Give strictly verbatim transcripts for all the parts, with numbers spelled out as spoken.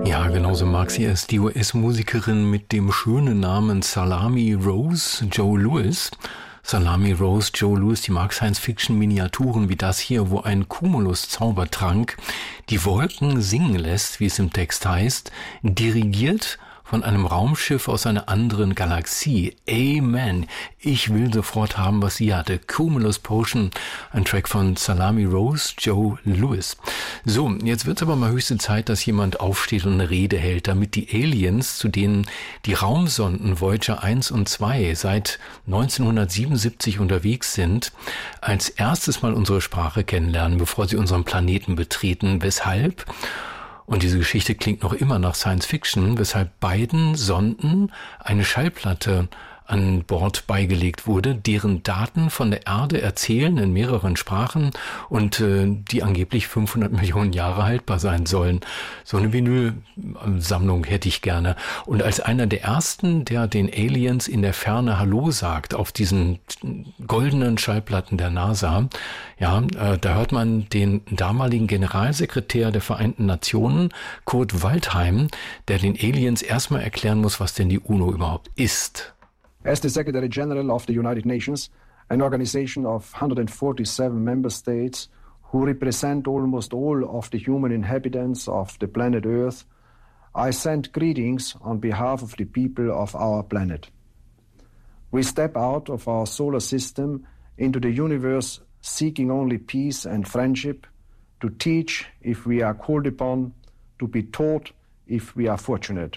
Ja, genauso mag sie es, die U S-Musikerin mit dem schönen Namen Salami Rose Jo Lewis. Salami Rose Jo Lewis, die mag Science-Fiction-Miniaturen wie das hier, wo ein Cumulus-Zaubertrank die Wolken singen lässt, wie es im Text heißt, dirigiert von einem Raumschiff aus einer anderen Galaxie. Amen. Ich will sofort haben, was sie hatte. Cumulus Potion, ein Track von Salami Rose Jo Lewis. So, jetzt wird es aber mal höchste Zeit, dass jemand aufsteht und eine Rede hält, damit die Aliens, zu denen die Raumsonden Voyager eins und zwei seit neunzehnhundertsiebenundsiebzig unterwegs sind, als erstes mal unsere Sprache kennenlernen, bevor sie unseren Planeten betreten. Weshalb? Und diese Geschichte klingt noch immer nach Science Fiction, weshalb beiden Sonden eine Schallplatte an Bord beigelegt wurde, deren Daten von der Erde erzählen in mehreren Sprachen und äh, die angeblich fünfhundert Millionen Jahre haltbar sein sollen. So eine Vinylsammlung hätte ich gerne. Und als einer der ersten, der den Aliens in der Ferne Hallo sagt, auf diesen goldenen Schallplatten der NASA, ja, äh, da hört man den damaligen Generalsekretär der Vereinten Nationen, Kurt Waldheim, der den Aliens erstmal erklären muss, was denn die UNO überhaupt ist. As the Secretary General of the United Nations, an organization of one hundred forty-seven member states who represent almost all of the human inhabitants of the planet Earth, I send greetings on behalf of the people of our planet. We step out of our solar system into the universe seeking only peace and friendship, to teach if we are called upon, to be taught if we are fortunate.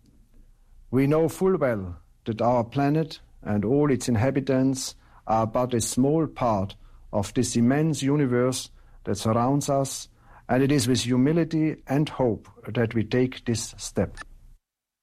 We know full well that our planet and all its inhabitants are but a small part of this immense universe that surrounds us, and it is with humility and hope that we take this step.